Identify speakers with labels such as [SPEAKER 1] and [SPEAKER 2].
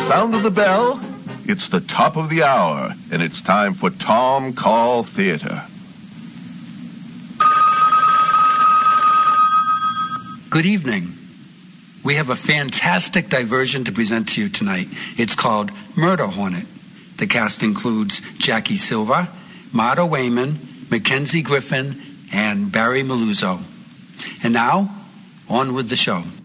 [SPEAKER 1] sound of the bell, it's the top of the hour, and it's time for Tom Call Theater.
[SPEAKER 2] Good evening. We have a fantastic diversion to present to you tonight. It's called Murder Hornet. The cast includes Jackie Silva, Marta Wayman, Mackenzie Griffin, and Barry Maluzzo. And now, on with the show.